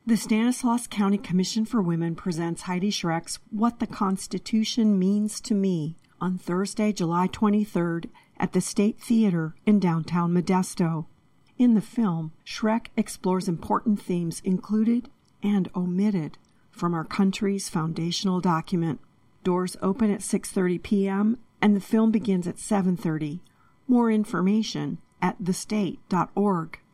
The Stanislaus County Commission for Women presents Heidi Schreck's What the Constitution Means to Me on Thursday, July 23rd at the State Theater in downtown Modesto. In the film, Schreck explores important themes included and omitted from our country's foundational document. Doors open at 6:30 p.m. and the film begins at 7:30. More information at thestate.org.